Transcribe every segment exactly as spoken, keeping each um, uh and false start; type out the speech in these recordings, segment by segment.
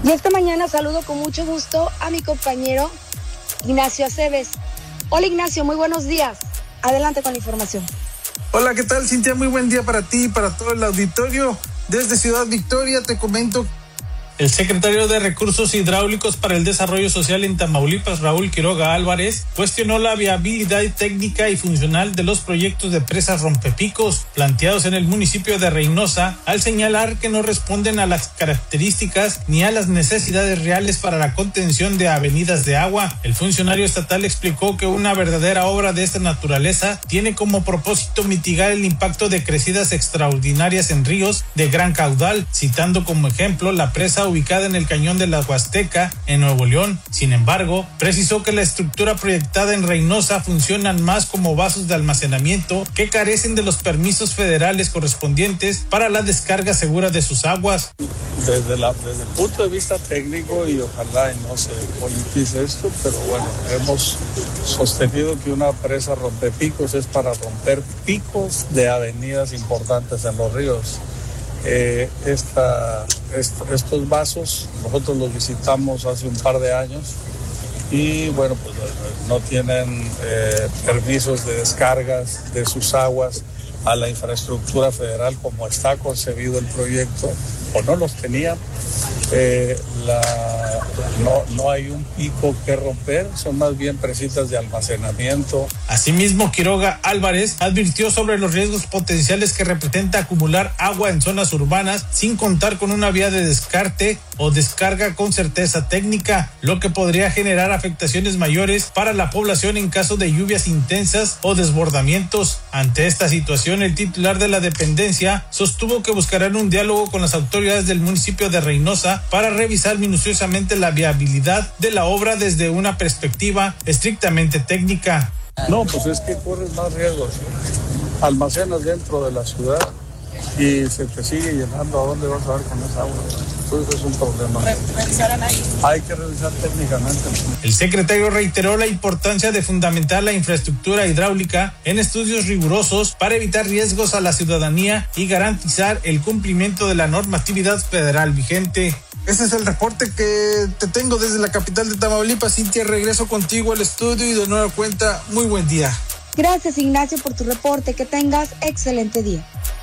Y esta mañana saludo con mucho gusto a mi compañero Ignacio Aceves. Hola Ignacio, muy buenos días. Adelante con la información. Hola, ¿qué tal, Cintia? Muy buen día para ti y para todo el auditorio. Desde Ciudad Victoria te comento. El secretario de Recursos Hidráulicos para el Desarrollo Social en Tamaulipas, Raúl Quiroga Álvarez, cuestionó la viabilidad técnica y funcional de los proyectos de presas rompepicos planteados en el municipio de Reynosa, al señalar que no responden a las características ni a las necesidades reales para la contención de avenidas de agua. El funcionario estatal explicó que una verdadera obra de esta naturaleza tiene como propósito mitigar el impacto de crecidas extraordinarias en ríos de gran caudal, citando como ejemplo la presa ubicada en el cañón de la Huasteca, en Nuevo León. Sin embargo, precisó que la estructura proyectada en Reynosa funcionan más como vasos de almacenamiento que carecen de los permisos federales correspondientes para la descarga segura de sus aguas. Desde, la, desde el punto de vista técnico, y ojalá y no se politice esto, pero bueno, hemos sostenido que una presa rompepicos es para romper picos de avenidas importantes en los ríos. Eh, esta, est, estos vasos nosotros los visitamos hace un par de años y bueno, pues no tienen eh, permisos de descargas de sus aguas a la infraestructura federal como está concebido el proyecto, o no los tenían. Eh, la, no, no hay un pico que romper, son más bien presitas de almacenamiento. Asimismo, Quiroga Álvarez advirtió sobre los riesgos potenciales que representa acumular agua en zonas urbanas sin contar con una vía de descarte o descarga con certeza técnica, lo que podría generar afectaciones mayores para la población en caso de lluvias intensas o desbordamientos. Ante esta situación, el titular de la dependencia sostuvo que buscarán un diálogo con las autoridades del municipio de Reynosa para revisar minuciosamente la viabilidad de la obra desde una perspectiva estrictamente técnica. No, pues es que corres más riesgos. Almacenas dentro de la ciudad y se te sigue llenando. ¿A dónde vas a dar con esa agua? Entonces es un problema. ¿Revisarán ahí? Hay que revisar técnicamente. El secretario reiteró la importancia de fundamentar la infraestructura hidráulica en estudios rigurosos para evitar riesgos a la ciudadanía y garantizar el cumplimiento de la normatividad federal vigente. Ese es el reporte que te tengo desde la capital de Tamaulipas. Cintia, regreso contigo al estudio y de nueva cuenta, muy buen día. Gracias, Ignacio, por tu reporte. Que tengas excelente día.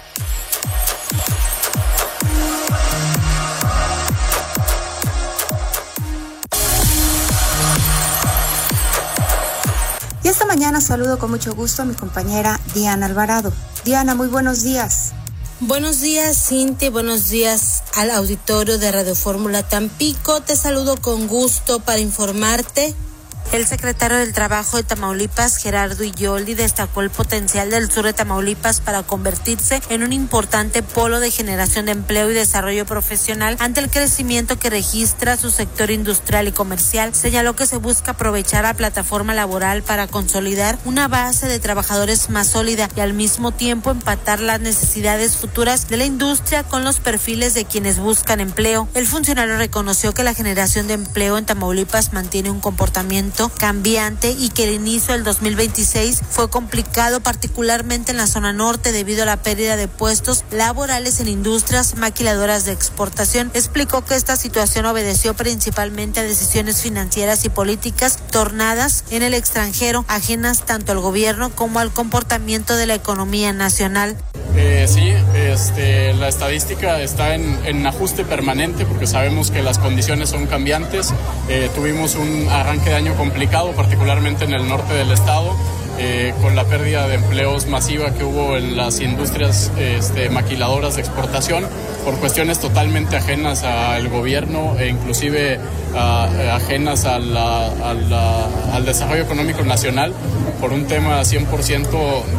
Y esta mañana saludo con mucho gusto a mi compañera Diana Alvarado. Diana, muy buenos días. Buenos días, Cintia, buenos días al auditorio de Radio Fórmula Tampico. Te saludo con gusto para informarte. El secretario del Trabajo de Tamaulipas, Gerardo Illoldi, destacó el potencial del sur de Tamaulipas para convertirse en un importante polo de generación de empleo y desarrollo profesional ante el crecimiento que registra su sector industrial y comercial. Señaló que se busca aprovechar la plataforma laboral para consolidar una base de trabajadores más sólida y al mismo tiempo empatar las necesidades futuras de la industria con los perfiles de quienes buscan empleo. El funcionario reconoció que la generación de empleo en Tamaulipas mantiene un comportamiento cambiante y que el inicio del dos mil veintiséis fue complicado, particularmente en la zona norte, debido a la pérdida de puestos laborales en industrias maquiladoras de exportación. Explicó que esta situación obedeció principalmente a decisiones financieras y políticas tornadas en el extranjero, ajenas tanto al gobierno como al comportamiento de la economía nacional. Eh, sí, este, la estadística está en, en ajuste permanente porque sabemos que las condiciones son cambiantes. Eh, tuvimos un arranque de año complicado, particularmente en el norte del estado, eh, con la pérdida de empleos masiva que hubo en las industrias este, maquiladoras de exportación por cuestiones totalmente ajenas al gobierno e inclusive uh, ajenas a la, a la, al desarrollo económico nacional, por un tema cien por ciento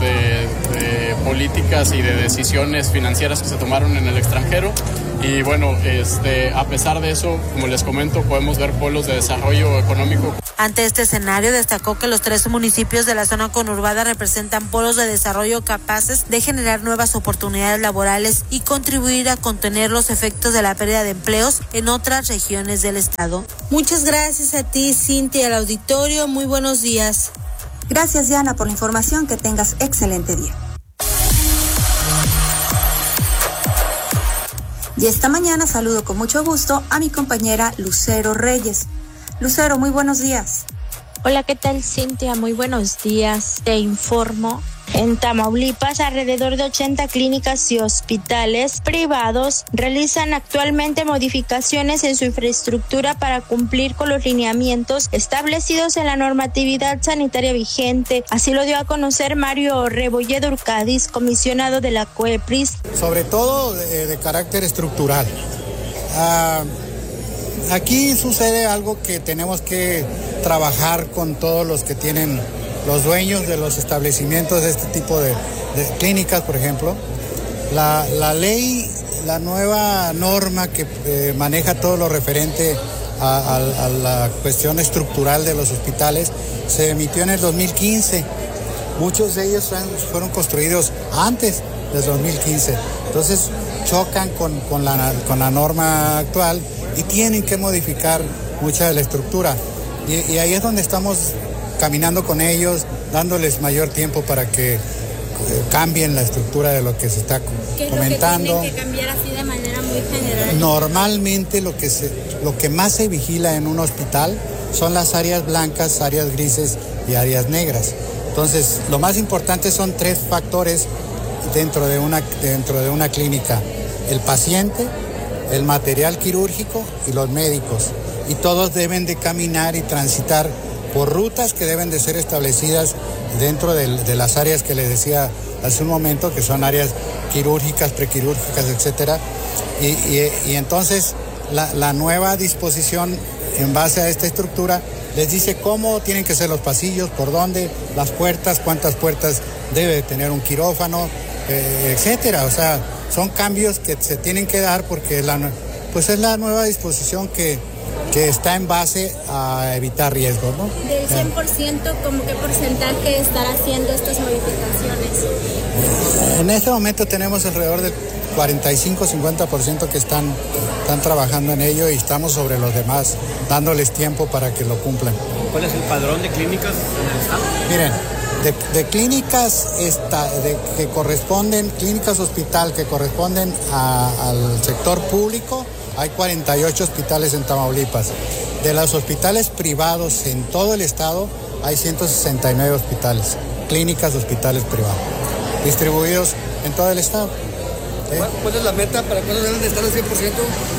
de, de políticas y de decisiones financieras que se tomaron en el extranjero. Y bueno, este, a pesar de eso, como les comento, podemos ver polos de desarrollo económico. Ante este escenario, destacó que los tres municipios de la zona conurbada representan polos de desarrollo capaces de generar nuevas oportunidades laborales y contribuir a contener los efectos de la pérdida de empleos en otras regiones del estado. Muchas gracias a ti, Cintia, y al auditorio. Muy buenos días. Gracias, Diana, por la información. Que tengas excelente día. Y esta mañana saludo con mucho gusto a mi compañera Lucero Reyes. Lucero, muy buenos días. Hola, ¿qué tal, Cintia? Muy buenos días. Te informo. En Tamaulipas, alrededor de ochenta clínicas y hospitales privados realizan actualmente modificaciones en su infraestructura para cumplir con los lineamientos establecidos en la normatividad sanitaria vigente. Así lo dio a conocer Mario Rebolledo Urcadiz, comisionado de la COEPRIS. Sobre todo de, de carácter estructural. Ah, aquí sucede algo que tenemos que trabajar con todos los que tienen los dueños de los establecimientos de este tipo de, de clínicas, por ejemplo. La, la ley, la nueva norma que eh, maneja todo lo referente a, a, a la cuestión estructural de los hospitales se emitió en el dos mil quince. Muchos de ellos fueron construidos antes del dos mil quince. Entonces chocan con, con, la, con la norma actual y tienen que modificar mucha de la estructura. Y, y ahí es donde estamos caminando con ellos, dándoles mayor tiempo para que eh, cambien la estructura de lo que se está ¿Qué comentando. Es lo que tienen que cambiar así de manera muy general? Normalmente lo que se, lo que más se vigila en un hospital son las áreas blancas, áreas grises y áreas negras. Entonces, lo más importante son tres factores dentro de una, dentro de una clínica: el paciente, el material quirúrgico y los médicos. Y todos deben de caminar y transitar por rutas que deben de ser establecidas dentro de, de las áreas que les decía hace un momento, que son áreas quirúrgicas, prequirúrgicas, etcétera. Y, y, y entonces la, la nueva disposición en base a esta estructura les dice cómo tienen que ser los pasillos, por dónde, las puertas, cuántas puertas debe tener un quirófano, eh, etcétera. O sea, son cambios que se tienen que dar porque la, pues es la nueva disposición que que está en base a evitar riesgos, ¿no? Del cien por ciento, ¿cómo qué porcentaje estará haciendo estas modificaciones? En este momento tenemos alrededor del cuarenta y cinco a cincuenta por ciento que están, están trabajando en ello y estamos sobre los demás, dándoles tiempo para que lo cumplan. ¿Cuál es el padrón de clínicas en el estado? Miren, de, de clínicas esta, de, que corresponden, clínicas hospital que corresponden a, al sector público, hay cuarenta y ocho hospitales en Tamaulipas. De los hospitales privados en todo el estado, hay ciento sesenta y nueve hospitales, clínicas, hospitales privados, distribuidos en todo el estado. ¿Eh? ¿Cuál es la meta para cuándo deben de estar al cien por ciento?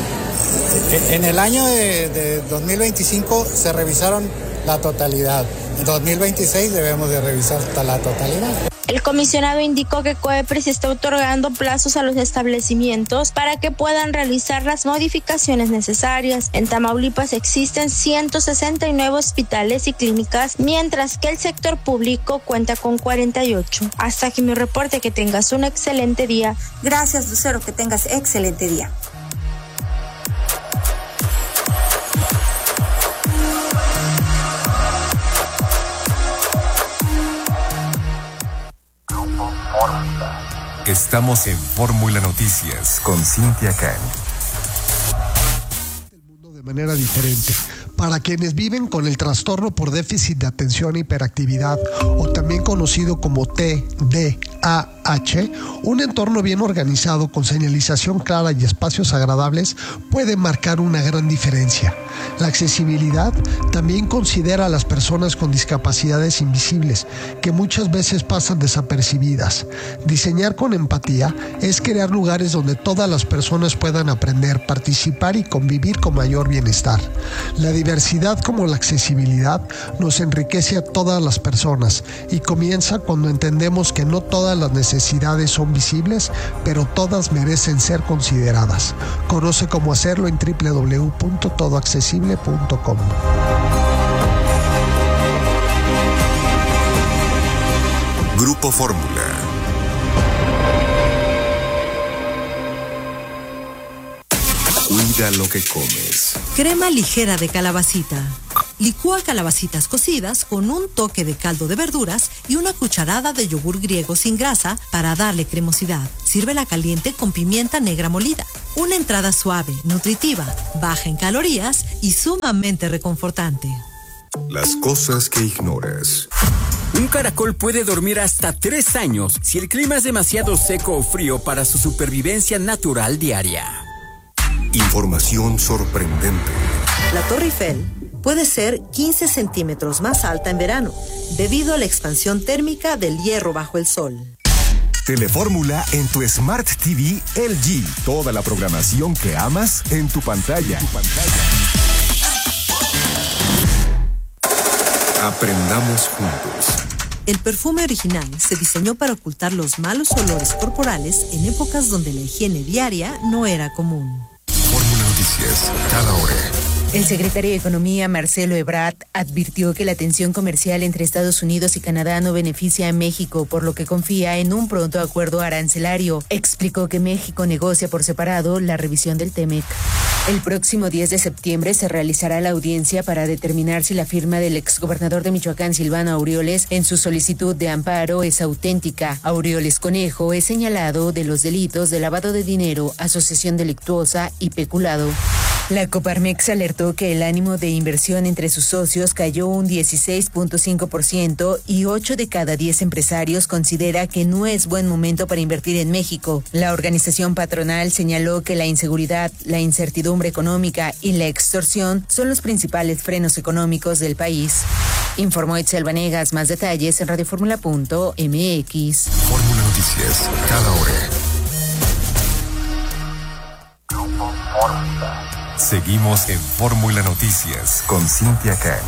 En el año de, de dos mil veinticinco se revisaron la totalidad. En dos mil veintiséis debemos de revisar hasta la totalidad. El comisionado indicó que COEPRIS está otorgando plazos a los establecimientos para que puedan realizar las modificaciones necesarias. En Tamaulipas existen ciento sesenta y nueve hospitales y clínicas, mientras que el sector público cuenta con cuarenta y ocho. Hasta aquí mi reporte, que tengas un excelente día. Gracias, Lucero, que tengas excelente día. Estamos en Fórmula Noticias con Cintia Can. El mundo de manera diferente. Para quienes viven con el trastorno por déficit de atención e hiperactividad, o también conocido como T D A H, un entorno bien organizado con señalización clara y espacios agradables puede marcar una gran diferencia. La accesibilidad también considera a las personas con discapacidades invisibles, que muchas veces pasan desapercibidas. Diseñar con empatía es crear lugares donde todas las personas puedan aprender, participar y convivir con mayor bienestar. La diversidad, como la accesibilidad, nos enriquece a todas las personas y comienza cuando entendemos que no todas las necesidades son visibles, pero todas merecen ser consideradas. Conoce cómo hacerlo en doble u doble u doble u punto todo accesible punto com. Grupo Fórmula. Cuida lo que comes. Crema ligera de calabacita. Licúa calabacitas cocidas con un toque de caldo de verduras y una cucharada de yogur griego sin grasa para darle cremosidad. Sírvela caliente con pimienta negra molida. Una entrada suave, nutritiva, baja en calorías y sumamente reconfortante. Las cosas que ignoras. Un caracol puede dormir hasta tres años si el clima es demasiado seco o frío para su supervivencia natural diaria. Información sorprendente. La Torre Eiffel puede ser quince centímetros más alta en verano, debido a la expansión térmica del hierro bajo el sol. Telefórmula en tu Smart T V L G. Toda la programación que amas en tu pantalla. Tu pantalla. Aprendamos juntos. El perfume original se diseñó para ocultar los malos olores corporales en épocas donde la higiene diaria no era común. Fórmula Noticias, cada hora. El secretario de Economía, Marcelo Ebrard, advirtió que la tensión comercial entre Estados Unidos y Canadá no beneficia a México, por lo que confía en un pronto acuerdo arancelario. Explicó que México negocia por separado la revisión del T M E C. El próximo diez de septiembre se realizará la audiencia para determinar si la firma del exgobernador de Michoacán, Silvano Aureoles, en su solicitud de amparo es auténtica. Aureoles Conejo es señalado de los delitos de lavado de dinero, asociación delictuosa y peculado. La Coparmex alertó que el ánimo de inversión entre sus socios cayó un dieciséis punto cinco por ciento y ocho de cada diez empresarios considera que no es buen momento para invertir en México. La organización patronal señaló que la inseguridad, la incertidumbre económica y la extorsión son los principales frenos económicos del país. Informó Itzel Vanegas. Más detalles en radioformula punto m x. Fórmula Noticias, cada hora. Seguimos en Fórmula Noticias con Cintia Kang.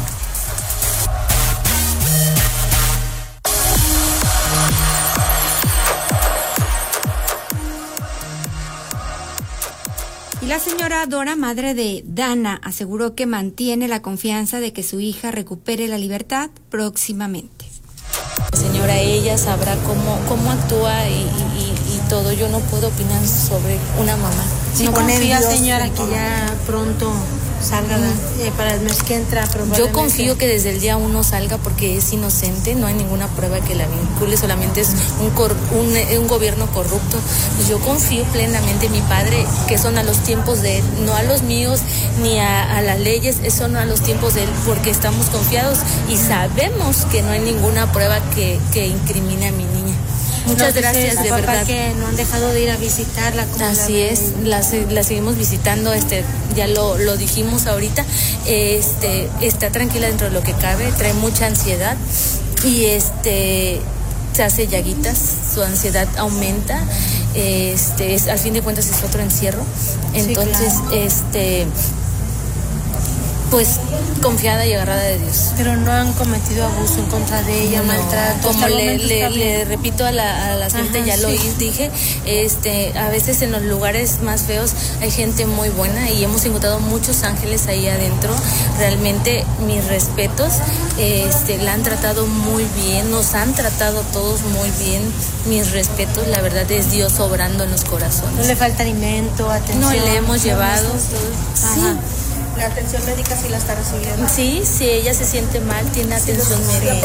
Y la señora Dora, madre de Dana, aseguró que mantiene la confianza de que su hija recupere la libertad próximamente. Señora, ella sabrá cómo, cómo actúa y, y, y todo. Yo no puedo opinar sobre una mamá. Sí, no confía, señora, que ya pronto salga mm. eh, para el mes que entra. Yo confío que desde el día uno salga porque es inocente, no hay ninguna prueba que la vincule, solamente es un, cor, un, un gobierno corrupto. Pues yo confío plenamente en mi padre, que son a los tiempos de él, no a los míos ni a, a las leyes, son a los tiempos de él, porque estamos confiados y sabemos que no hay ninguna prueba que, que incrimine a mi niña. Muchas no, gracias, de papá, verdad. Que no han dejado de ir a visitarla. Así la es, la, la seguimos visitando, este, ya lo, lo dijimos ahorita, este, está tranquila dentro de lo que cabe, trae mucha ansiedad y este, se hace llaguitas, su ansiedad aumenta, este, es, al fin de cuentas es otro encierro, entonces, sí, claro. este... pues confiada y agarrada de Dios. Pero no han cometido abuso en contra de ella, no, maltrato. Como le, le, le repito a la, a la gente, ya sí. lo dije, este, a veces en los lugares más feos hay gente muy buena y hemos encontrado muchos ángeles ahí adentro. Realmente mis respetos, este, la han tratado muy bien, nos han tratado todos muy bien. Mis respetos, la verdad es Dios obrando en los corazones. No le falta alimento, atención. No, le hemos llevado. Sí. La atención médica sí la está recibiendo. Sí, si ella se siente mal, tiene atención sí, médica.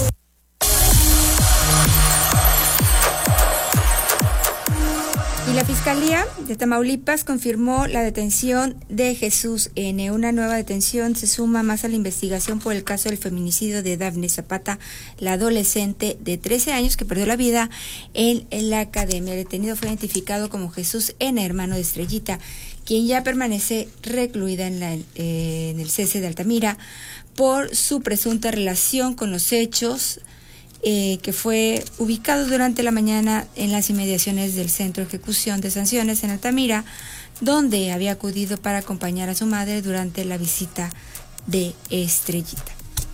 Y la Fiscalía de Tamaulipas confirmó la detención de Jesús N. Una nueva detención se suma más a la investigación por el caso del feminicidio de Dafne Zapata, la adolescente de trece años que perdió la vida en la academia. El detenido fue identificado como Jesús N., hermano de Estrellita, quien ya permanece recluida en, la, eh, en el C C de Altamira por su presunta relación con los hechos, eh, que fue ubicado durante la mañana en las inmediaciones del Centro de Ejecución de Sanciones en Altamira, donde había acudido para acompañar a su madre durante la visita de Estrellita.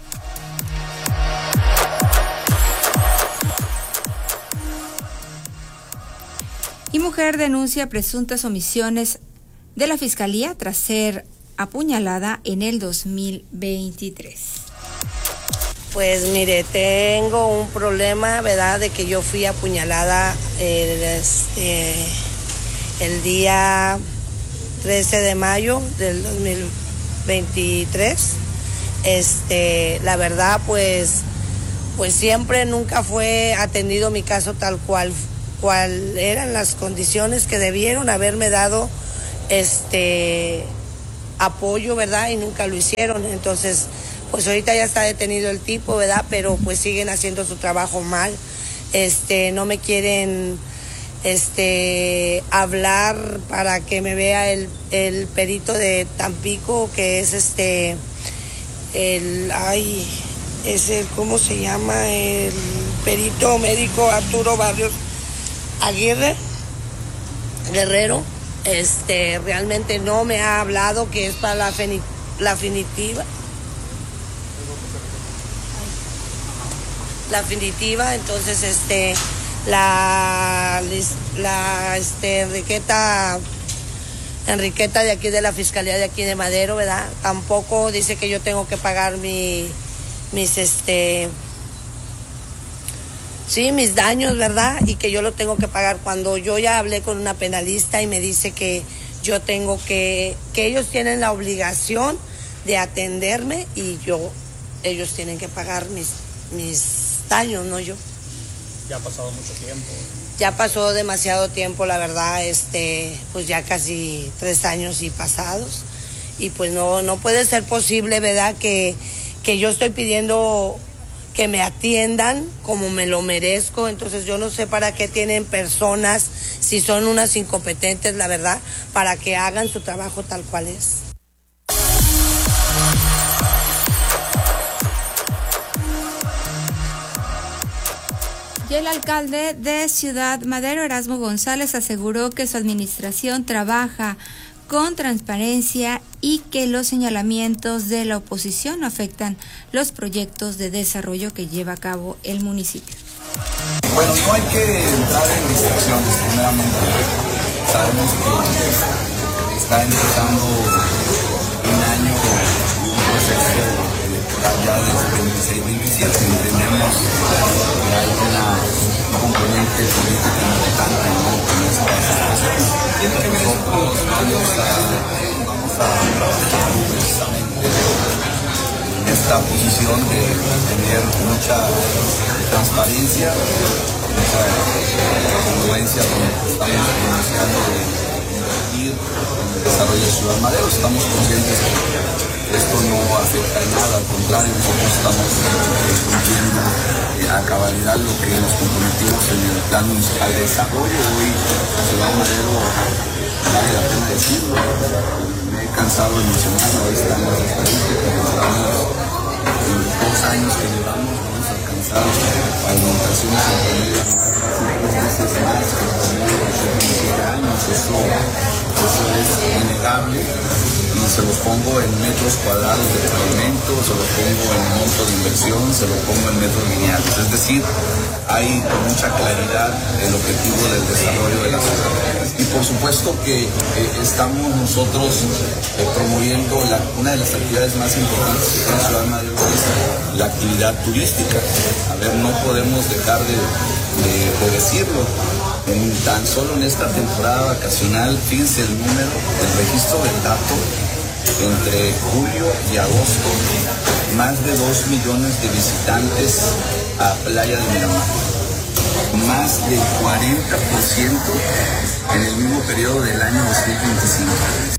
Y mujer denuncia presuntas omisiones de la Fiscalía tras ser apuñalada en el dos mil veintitrés. Pues mire, tengo un problema, ¿verdad?, de que yo fui apuñalada el, este, el día trece de mayo del dos mil veintitrés. Este, la verdad, pues, pues siempre nunca fue atendido mi caso tal cual, cual eran las condiciones que debieron haberme dado este apoyo, ¿verdad? Y nunca lo hicieron. Entonces, pues ahorita ya está detenido el tipo, ¿verdad? Pero pues siguen haciendo su trabajo mal. Este, no me quieren este, hablar para que me vea el, el perito de Tampico, que es este, el, ay, es el, ¿cómo se llama? El perito médico Arturo Barrios Aguirre Guerrero. Este, realmente no me ha hablado que es para la, feni, la definitiva. La definitiva, entonces este, la, la este, Enriqueta, Enriqueta de aquí de la Fiscalía de aquí de Madero, ¿verdad? Tampoco dice que yo tengo que pagar mi, mis, este, sí, mis daños, ¿verdad? Y que yo lo tengo que pagar cuando yo ya hablé con una penalista y me dice que yo tengo que, que ellos tienen la obligación de atenderme y yo, ellos tienen que pagar mis, mis daños, no yo. Ya ha pasado mucho tiempo. Ya pasó demasiado tiempo, la verdad, este, pues ya casi tres años y pasados. Y pues no, no puede ser posible, ¿verdad? Que, que yo estoy pidiendo que me atiendan como me lo merezco. Entonces yo no sé para qué tienen personas, si son unas incompetentes, la verdad, para que hagan su trabajo tal cual es. Y el alcalde de Ciudad Madero, Erasmo González, aseguró que su administración trabaja con transparencia y que los señalamientos de la oposición no afectan los proyectos de desarrollo que lleva a cabo el municipio. Bueno, no hay que entrar en distracciones, primeramente. Sabemos que está empezando un año, un proceso electoral ya desde el veintiséis de diciembre. Entendemos que hay una componente política importante, ¿no?, en esta situación. Nosotros vamos a, vamos a trabajar precisamente en esta posición de tener mucha transparencia, mucha congruencia con lo que estamos iniciando de invertir en el desarrollo de Ciudad Madero. Estamos conscientes que esto no afecta en nada, al contrario, nosotros estamos cumpliendo a cabalidad lo que nos comprometimos en el plan municipal de desarrollo. Hoy Ciudad Madero, vale la pena decirlo, me he cansado de mencionarlo, ahí están las estadísticas, estamos en los dos años que llevamos, vamos a alcanzar alimentaciones en promedio cinco veces más que el promedio de los veintisiete años. Eso, eso es innegable. Y se los pongo en metros cuadrados de pavimento, se los pongo en monto de inversión, se los pongo en metros lineales. Es decir, hay mucha claridad el objetivo del desarrollo de la ciudad. Y por supuesto que eh, estamos nosotros eh, promoviendo la, una de las actividades más importantes que tiene Ciudad Madero, es la actividad turística. A ver, no podemos dejar de, de, de decirlo. En, tan solo en esta temporada vacacional, fíjense el número, el registro del dato, entre julio y agosto, más de dos millones de visitantes a Playa de Miramar, más del cuarenta por ciento en el mismo periodo del año dos mil veinticinco.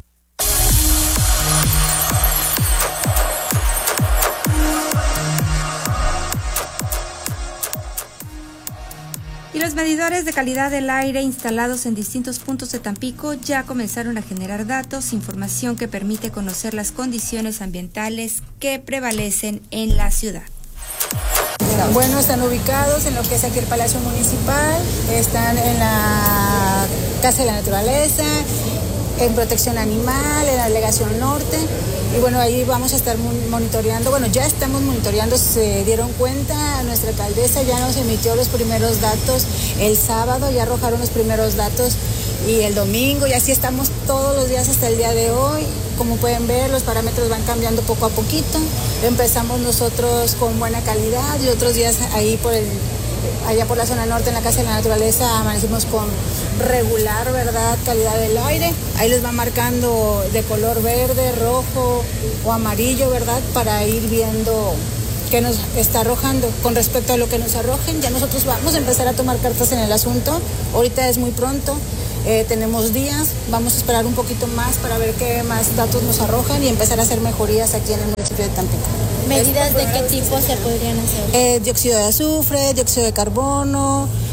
Y los medidores de calidad del aire instalados en distintos puntos de Tampico ya comenzaron a generar datos, información que permite conocer las condiciones ambientales que prevalecen en la ciudad. Bueno, están ubicados en lo que es aquí el Palacio Municipal, están en la Casa de la Naturaleza, en Protección Animal, en la Delegación Norte. Y bueno, ahí vamos a estar monitoreando, bueno, ya estamos monitoreando, se dieron cuenta, nuestra alcaldesa ya nos emitió los primeros datos el sábado, ya arrojaron los primeros datos y el domingo, y así estamos todos los días hasta el día de hoy. Como pueden ver, los parámetros van cambiando poco a poquito. Empezamos nosotros con buena calidad y otros días ahí por el, allá por la zona norte en la Casa de la Naturaleza amanecimos con regular, ¿verdad?, calidad del aire. Ahí les va marcando de color verde, rojo o amarillo, ¿verdad?, para ir viendo qué nos está arrojando. Con respecto a lo que nos arrojen, ya nosotros vamos a empezar a tomar cartas en el asunto. Ahorita es muy pronto, eh, tenemos días, vamos a esperar un poquito más para ver qué más datos nos arrojan y empezar a hacer mejorías aquí en el municipio de Tampico. ¿Medidas de qué tipo se podrían hacer? Eh, dióxido de azufre, dióxido de carbono,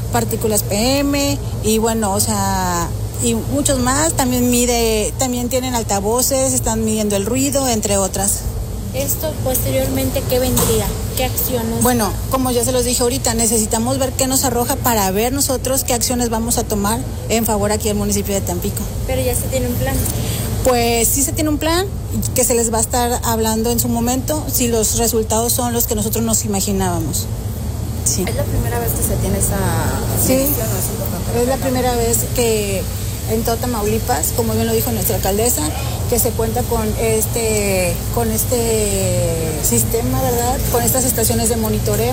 partículas P M y bueno, o sea, y muchos más. También mide, también tienen altavoces, están midiendo el ruido, entre otras. Esto posteriormente, ¿qué vendría? ¿Qué acciones? Bueno, como ya se los dije ahorita, necesitamos ver qué nos arroja para ver nosotros qué acciones vamos a tomar en favor aquí al municipio de Tampico. Pero ya se tiene un plan. Pues sí se tiene un plan que se les va a estar hablando en su momento si los resultados son los que nosotros nos imaginábamos. Sí. ¿Es la primera vez que se tiene esa sí, medición, ¿no? Es es la primera vez que en todo Tamaulipas, como bien lo dijo nuestra alcaldesa, que se cuenta con este, con este sistema, ¿verdad? Con estas estaciones de monitoreo.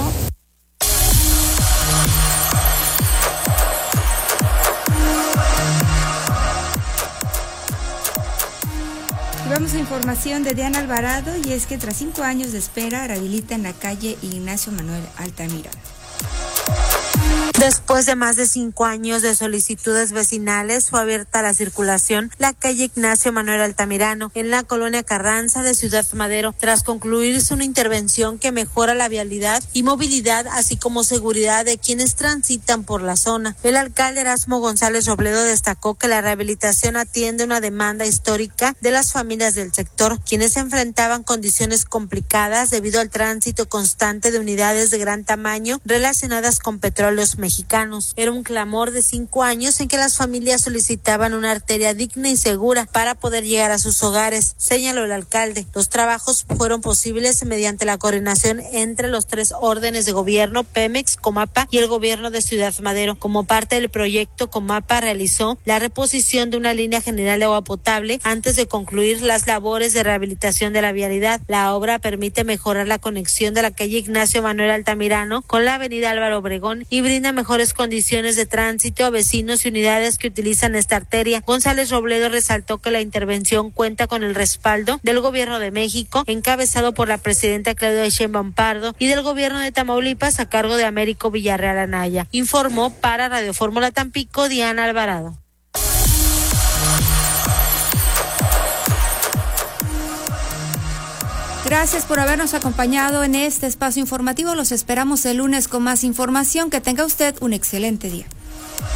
Vamos a información de Diana Alvarado, y es que tras cinco años de espera rehabilitan la calle Ignacio Manuel Altamirano. Después de más de cinco años de solicitudes vecinales, fue abierta a la circulación la calle Ignacio Manuel Altamirano en la colonia Carranza de Ciudad Madero, tras concluirse una intervención que mejora la vialidad y movilidad, así como seguridad de quienes transitan por la zona. El alcalde Erasmo González Robledo destacó que la rehabilitación atiende una demanda histórica de las familias del sector, quienes se enfrentaban condiciones complicadas debido al tránsito constante de unidades de gran tamaño relacionadas con petróleos mexicanos. mexicanos. Era un clamor de cinco años en que las familias solicitaban una arteria digna y segura para poder llegar a sus hogares, señaló el alcalde. Los trabajos fueron posibles mediante la coordinación entre los tres órdenes de gobierno, Pemex, Comapa y el gobierno de Ciudad Madero. Como parte del proyecto, Comapa realizó la reposición de una línea general de agua potable antes de concluir las labores de rehabilitación de la vialidad. La obra permite mejorar la conexión de la calle Ignacio Manuel Altamirano con la avenida Álvaro Obregón y brinda mejores condiciones de tránsito a vecinos y unidades que utilizan esta arteria. González Robledo resaltó que la intervención cuenta con el respaldo del Gobierno de México, encabezado por la presidenta Claudia Sheinbaum Pardo, y del Gobierno de Tamaulipas, a cargo de Américo Villarreal Anaya. Informó para Radio Fórmula Tampico, Diana Alvarado. Gracias por habernos acompañado en este espacio informativo. Los esperamos el lunes con más información. Que tenga usted un excelente día.